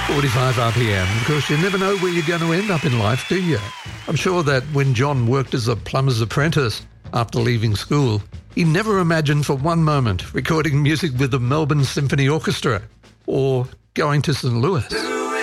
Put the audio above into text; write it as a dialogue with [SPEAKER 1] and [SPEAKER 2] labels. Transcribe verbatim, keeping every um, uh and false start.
[SPEAKER 1] forty-five R P M, because you never know where you're going to end up in life, do you? I'm sure that when John worked as a plumber's apprentice after leaving school, he never imagined for one moment recording music with the Melbourne Symphony Orchestra or going to Saint Louis.